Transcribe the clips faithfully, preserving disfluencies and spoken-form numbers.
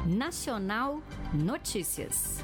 Nacional Notícias.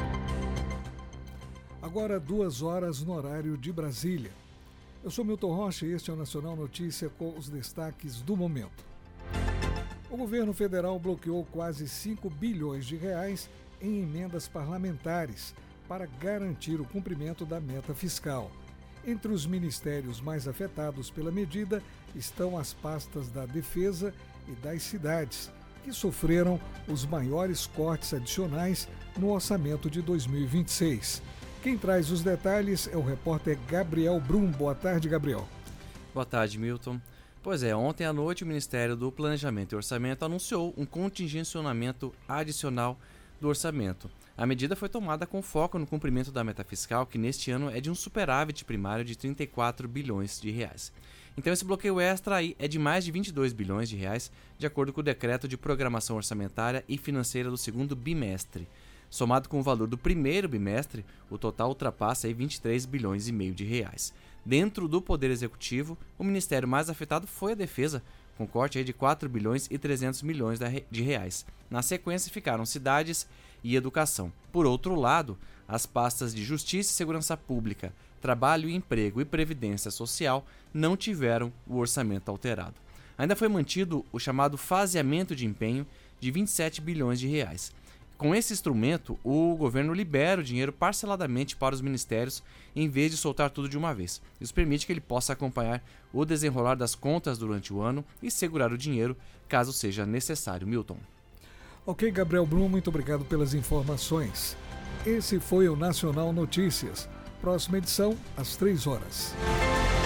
Agora duas horas no horário de Brasília. Eu sou Milton Rocha e este é o Nacional Notícia com os destaques do momento. O governo federal bloqueou quase cinco bilhões de reais em emendas parlamentares para garantir o cumprimento da meta fiscal. Entre os ministérios mais afetados pela medida estão as pastas da Defesa e das Cidades, que sofreram os maiores cortes adicionais no orçamento de dois mil e vinte e seis. Quem traz os detalhes é o repórter Gabriel Brum. Boa tarde, Gabriel. Boa tarde, Milton. Pois é, ontem à noite o Ministério do Planejamento e Orçamento anunciou um contingencionamento adicional do orçamento. A medida foi tomada com foco no cumprimento da meta fiscal, que neste ano é de um superávit primário de trinta e quatro bilhões de reais. Então esse bloqueio extra aí é de mais de vinte e dois bilhões de reais, de acordo com o decreto de programação orçamentária e financeira do segundo bimestre. Somado com o valor do primeiro bimestre, o total ultrapassa aí vinte e três bilhões e meio de reais. Dentro do Poder Executivo, o ministério mais afetado foi a Defesa, com corte aí de quatro bilhões e trezentos milhões de reais. Na sequência ficaram Cidades e Educação. Por outro lado, as pastas de Justiça e Segurança Pública, Trabalho e Emprego e Previdência Social não tiveram o orçamento alterado. Ainda foi mantido o chamado faseamento de empenho de vinte e sete bilhões de reais. Com esse instrumento, o governo libera o dinheiro parceladamente para os ministérios em vez de soltar tudo de uma vez. Isso permite que ele possa acompanhar o desenrolar das contas durante o ano e segurar o dinheiro caso seja necessário. Milton. Ok, Gabriel Brum, muito obrigado pelas informações. Esse foi o Nacional Notícias. Próxima edição, às três horas.